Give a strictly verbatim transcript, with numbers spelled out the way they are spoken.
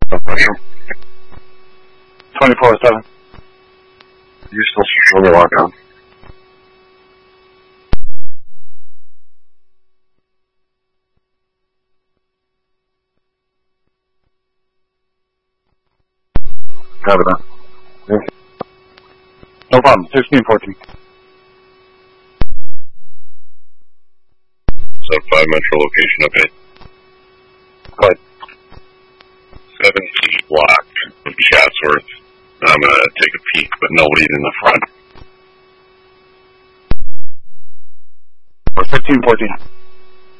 No pressure. twenty-four seven. You still showing the lockdown? Copy that. Thank you. No problem. sixteen fourteen. Sub five Metro location update. Go ahead. seventeen blocked of Chatsworth. I'm going to take a peek, but nobody's in the front. fifteen fourteen.